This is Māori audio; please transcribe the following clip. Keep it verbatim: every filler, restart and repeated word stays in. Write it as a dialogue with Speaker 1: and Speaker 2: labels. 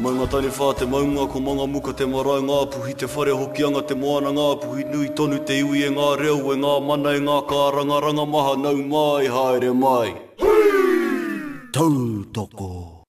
Speaker 1: maunga tani whā te maunga ko manga muka te marae ngā puhi te whare hokianga te moana ngā puhi nui tonu te iwi e ngā reo e ngā mana e ngā kāranga ranga maha nau mai haere mai. Tautoko.